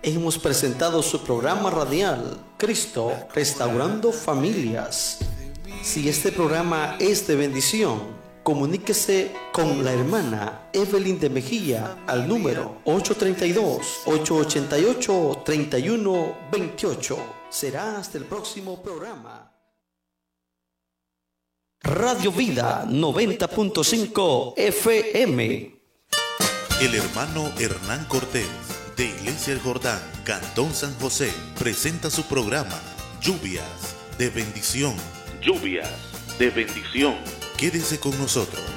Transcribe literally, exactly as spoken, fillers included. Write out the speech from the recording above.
hemos presentado su programa radial, Cristo Restaurando Familias. Si este programa es de bendición, comuníquese con la hermana Evelyn de Mejía al número ocho tres dos, ocho ocho ocho, tres uno dos ocho. Será hasta el próximo programa. Radio Vida noventa punto cinco F M. El hermano Hernán Cortés, de Iglesia El Jordán, Cantón San José, presenta su programa Lluvias de Bendición. Lluvias de Bendición. Quédese con nosotros.